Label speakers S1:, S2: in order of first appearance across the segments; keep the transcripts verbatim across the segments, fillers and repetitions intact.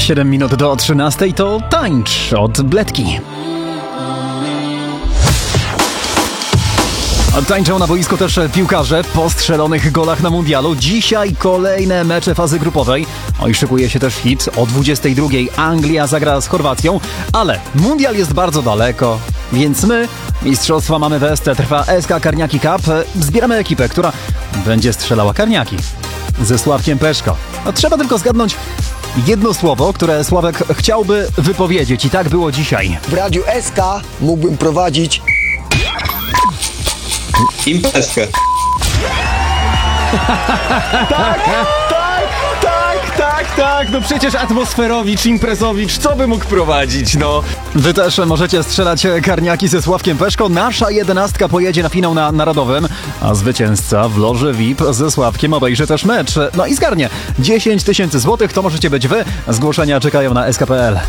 S1: siedem minut do trzynastej to tańcz od Bledki. Tańczą na boisku też piłkarze po strzelonych golach na mundialu. Dzisiaj kolejne mecze fazy grupowej. O i szykuje się też hit. O dwudziestej drugiej Anglia zagra z Chorwacją, ale mundial jest bardzo daleko, więc my mistrzostwa mamy w S T. Trwa S K Karniaki Cup. Zbieramy ekipę, która będzie strzelała karniaki ze Sławkiem Peszko. No, trzeba tylko zgadnąć jedno słowo, które Sławek chciałby wypowiedzieć i tak było dzisiaj.
S2: W Radiu S K mógłbym prowadzić
S3: imprezkę.
S1: tak, tak, tak, tak, tak. No przecież atmosferowicz, imprezowicz, co by mógł prowadzić, no. Wy też możecie strzelać karniaki ze Sławkiem Peszko. Nasza jedenastka pojedzie na finał na Narodowym, a zwycięzca w loży V I P ze Sławkiem obejrzy też mecz. No i zgarnie dziesięć tysięcy złotych, to możecie być wy. Zgłoszenia czekają na S K kropka P L.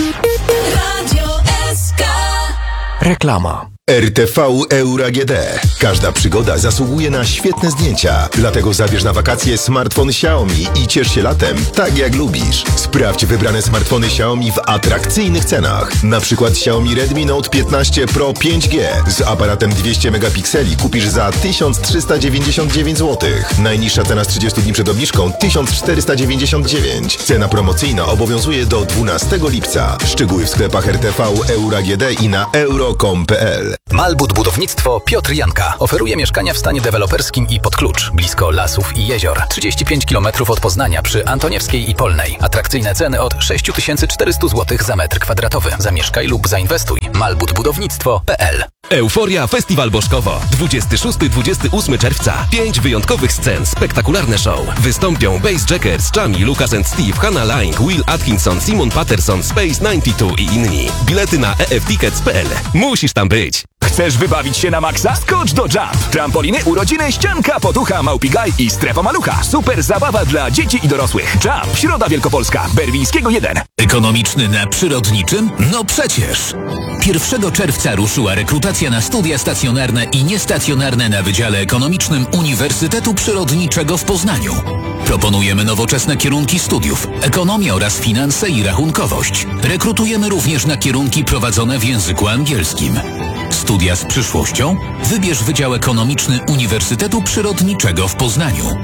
S4: Radio S K.
S5: Reklama. R T V Euro A G D. Każda przygoda zasługuje na świetne zdjęcia. Dlatego zabierz na wakacje smartfon Xiaomi i ciesz się latem tak jak lubisz. Sprawdź wybrane smartfony Xiaomi w atrakcyjnych cenach. Na przykład Xiaomi Redmi Note piętnaście Pro pięć G z aparatem dwieście megapikseli kupisz za tysiąc trzysta dziewięćdziesiąt dziewięć złotych. Najniższa cena z trzydziestu dni przed obniżką tysiąc czterysta dziewięćdziesiąt dziewięć. Cena promocyjna obowiązuje do dwunastego lipca. Szczegóły w sklepach R T V Euro A G D i na euro kropka com kropka p l.
S6: Malbud Budownictwo Piotr Janka oferuje mieszkania w stanie deweloperskim i pod klucz, blisko lasów i jezior. trzydzieści pięć kilometrów od Poznania przy Antoniewskiej i Polnej. Atrakcyjne ceny od sześć tysięcy czterysta złotych za metr kwadratowy. Zamieszkaj lub zainwestuj. malbud budownictwo kropka p l.
S7: Euforia Festiwal Bożkowo. dwudziestego szóstego do dwudziestego ósmego czerwca. Pięć wyjątkowych scen, spektakularne show. Wystąpią Bass Jackers, Chami, Lucas and Steve, Hannah Lang, Will Atkinson, Simon Patterson, Space dziewięćdziesiąt dwa i inni. Bilety na e f tickets kropka p l. Musisz tam być.
S8: Chcesz wybawić się na maksa? Skocz do Jump! Trampoliny, urodziny, ścianka, potucha, Małpigaj i strefa malucha. Super zabawa dla dzieci i dorosłych. Jump! Środa Wielkopolska. Berwińskiego jeden.
S9: Ekonomiczny na przyrodniczym? No przecież! pierwszego czerwca ruszyła rekrutacja na studia stacjonarne i niestacjonarne na Wydziale Ekonomicznym Uniwersytetu Przyrodniczego w Poznaniu. Proponujemy nowoczesne kierunki studiów, ekonomia oraz finanse i rachunkowość. Rekrutujemy również na kierunki prowadzone w języku angielskim. Studia z przyszłością? Wybierz Wydział Ekonomiczny Uniwersytetu Przyrodniczego w Poznaniu.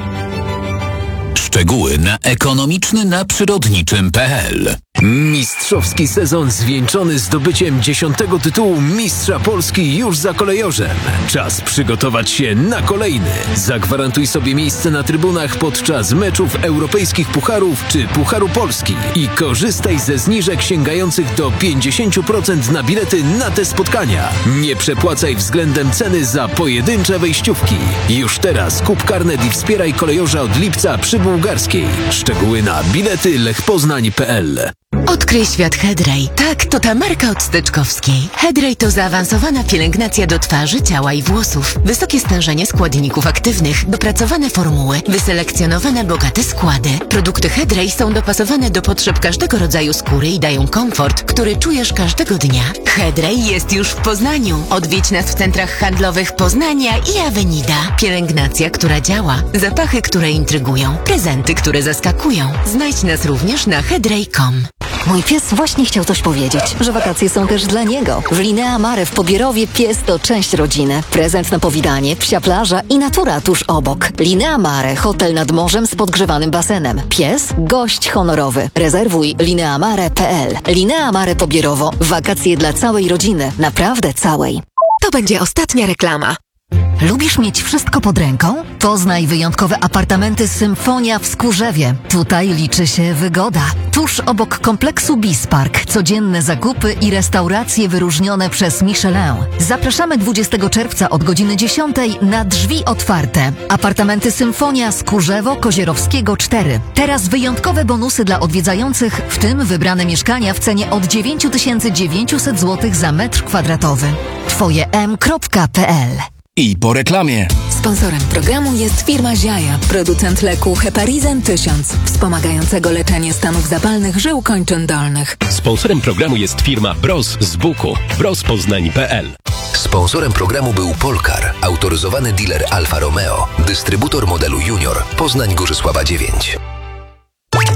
S9: Szczegóły na ekonomiczny na przyrodniczym kropka p l.
S10: Mistrzowski sezon zwieńczony zdobyciem dziesiątego tytułu Mistrza Polski już za kolejorzem. Czas przygotować się na kolejny. Zagwarantuj sobie miejsce na trybunach podczas meczów europejskich pucharów czy Pucharu Polski i korzystaj ze zniżek sięgających do pięćdziesiąt procent na bilety na te spotkania. Nie przepłacaj względem ceny za pojedyncze wejściówki. Już teraz kup karnet i wspieraj kolejorza od lipca przy Bułgarskiej. Szczegóły na bilety lech poznań kropka p l.
S11: Odkryj świat Hedrej. Tak, to ta marka od Styczkowskiej. Hedrej to zaawansowana pielęgnacja do twarzy, ciała i włosów. Wysokie stężenie składników aktywnych, dopracowane formuły, wyselekcjonowane bogate składy. Produkty Hedrej są dopasowane do potrzeb każdego rodzaju skóry i dają komfort, który czujesz każdego dnia. Hedrej jest już w Poznaniu. Odwiedź nas w centrach handlowych Poznania i Avenida. Pielęgnacja, która działa. Zapachy, które intrygują. Prezenty, które zaskakują. Znajdź nas również na hedrej kropka com.
S12: Mój pies właśnie chciał coś powiedzieć, że wakacje są też dla niego. W Linea Mare w Pobierowie pies to część rodziny. Prezent na powitanie, psia plaża i natura tuż obok. Linea Mare, hotel nad morzem z podgrzewanym basenem. Pies, gość honorowy. Rezerwuj lineamare kropka p l. Linea Mare Pobierowo. Wakacje dla całej rodziny. Naprawdę całej.
S11: To będzie ostatnia reklama.
S12: Lubisz mieć wszystko pod ręką? Poznaj wyjątkowe apartamenty Symfonia w Skórzewie. Tutaj liczy się wygoda. Tuż obok kompleksu Bispark. Codzienne zakupy i restauracje wyróżnione przez Michelin. Zapraszamy dwudziestego czerwca od godziny dziesiątej na drzwi otwarte. Apartamenty Symfonia Skórzewo Kozierowskiego cztery. Teraz wyjątkowe bonusy dla odwiedzających, w tym wybrane mieszkania w cenie od dziewięć tysięcy dziewięćset złotych za metr kwadratowy. twoje m kropka p l.
S5: I po reklamie.
S4: Sponsorem programu jest firma Ziaja, producent leku Heparizan tysiąc, wspomagającego leczenie stanów zapalnych żył kończyn dolnych.
S7: Sponsorem programu jest firma Bros z Buku. bros poznań kropka p l.
S6: Sponsorem programu był Polkar, autoryzowany dealer Alfa Romeo, dystrybutor modelu Junior, Poznań Górzysława dziewięć.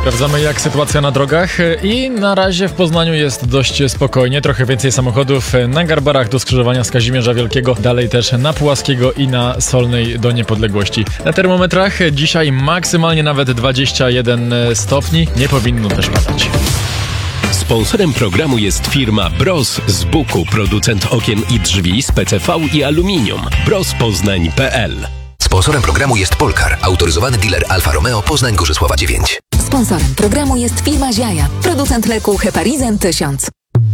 S3: Sprawdzamy, jak sytuacja na drogach i na razie w Poznaniu jest dość spokojnie. Trochę więcej samochodów na Garbarach do skrzyżowania z Kazimierza Wielkiego, dalej też na Pułaskiego i na Solnej do Niepodległości. Na termometrach dzisiaj maksymalnie nawet dwadzieścia jeden stopni. Nie powinno też padać.
S7: Sponsorem programu jest firma Bros z Buku, producent okien i drzwi z P C V i aluminium. bros poznań kropka p l.
S6: Sponsorem programu jest Polkar, autoryzowany dealer Alfa Romeo Poznań Gorzysława dziewięć.
S4: Sponsorem programu jest firma Ziaja, producent leku Heparizan tysiąc.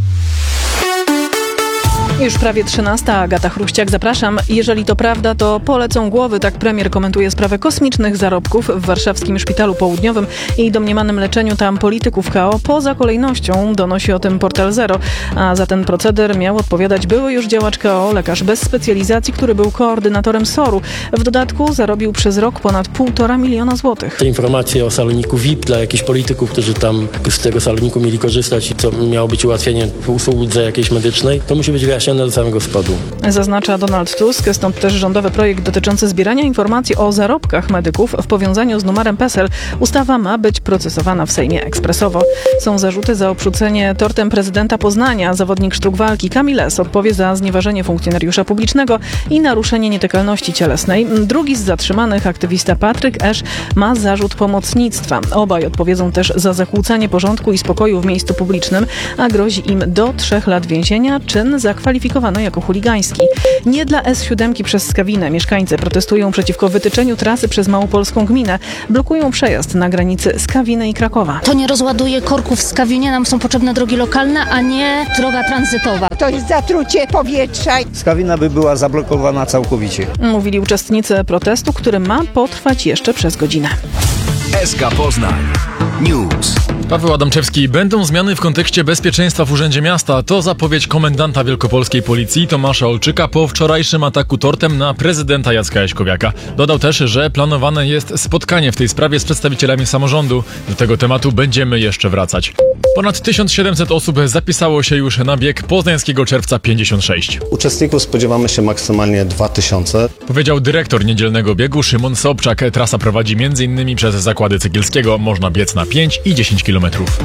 S13: Już prawie trzynasta, Agata Chruściak, zapraszam. Jeżeli to prawda, to polecą głowy, tak premier komentuje sprawę kosmicznych zarobków w warszawskim Szpitalu Południowym i domniemanym leczeniu tam polityków K O poza kolejnością, donosi o tym Portal Zero. A za ten proceder miał odpowiadać były już działacz K O, lekarz bez specjalizacji, który był koordynatorem soru. W dodatku zarobił przez rok ponad półtora miliona złotych.
S14: Te informacje o saloniku V I P dla jakichś polityków, którzy tam z tego saloniku mieli korzystać i co miało być ułatwienie usłudze jakiejś medycznej, to musi być wyjaśnione do samego spodu.
S13: Zaznacza Donald Tusk, stąd też rządowy projekt dotyczący zbierania informacji o zarobkach medyków w powiązaniu z numerem P E S E L. Ustawa ma być procesowana w Sejmie ekspresowo. Są zarzuty za obrzucenie tortem prezydenta Poznania. Zawodnik sztuk walki Kamil S. odpowie za znieważenie funkcjonariusza publicznego i naruszenie nietykalności cielesnej. Drugi z zatrzymanych, aktywista Patryk Esz, ma zarzut pomocnictwa. Obaj odpowiedzą też za zakłócanie porządku i spokoju w miejscu publicznym, a grozi im do trzech lat więzienia. Czyn zakwalifikowano jako chuligański. Nie dla S siedem przez Skawinę. Mieszkańcy protestują przeciwko wytyczeniu trasy przez małopolską gminę. Blokują przejazd na granicy Skawiny i Krakowa.
S15: To nie rozładuje korków w Skawinie, nam są potrzebne drogi lokalne, a nie droga tranzytowa.
S16: To jest zatrucie powietrza.
S17: Skawina by była zablokowana całkowicie.
S13: Mówili uczestnicy protestu, który ma potrwać jeszcze przez godzinę.
S8: S K Poznań News.
S3: Paweł Adamczewski. Będą zmiany w kontekście bezpieczeństwa w Urzędzie Miasta. To zapowiedź komendanta wielkopolskiej policji Tomasza Olczyka po wczorajszym ataku tortem na prezydenta Jacka Jaśkowiaka. Dodał też, że planowane jest spotkanie w tej sprawie z przedstawicielami samorządu. Do tego tematu będziemy jeszcze wracać. Ponad tysiąc siedemset osób zapisało się już na bieg poznańskiego czerwca pięćdziesiąt sześć.
S18: Uczestników spodziewamy się maksymalnie dwa tysiące.
S3: Powiedział dyrektor niedzielnego biegu Szymon Sobczak. Trasa prowadzi między innymi przez Zakłady Cegielskiego. Można biec na pięć i dziesięć kilometrów.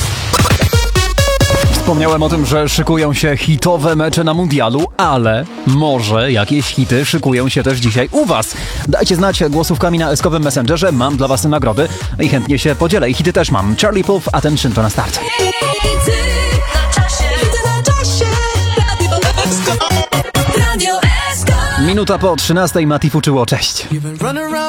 S1: Wspomniałem o tym, że szykują się hitowe mecze na mundialu, ale może jakieś hity szykują się też dzisiaj u Was. Dajcie znać głosówkami na eskowym Messengerze, mam dla Was nagrody i chętnie się podzielę. I hity też mam. Charlie Puth, Attention to na start. Minuta po trzynastej, Mati Fuczyło, cześć.